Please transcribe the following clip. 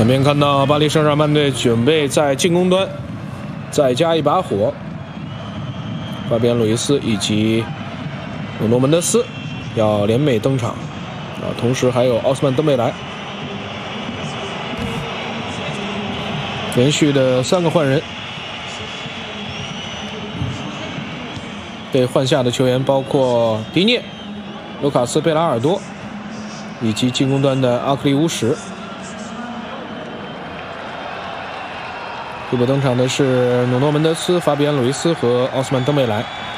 旁边看到巴黎圣日耳曼队准备在进攻端再加一把火，法比安·鲁伊斯以及努诺·门德斯要联袂登场同时还有奥斯曼·登贝莱，连续的3个换人。被换下的球员包括迪涅、卢卡斯·贝拉尔多以及进攻端的阿克利乌什。替补登场的是努诺·门德斯、法比安·鲁伊斯和奥斯曼·登贝莱。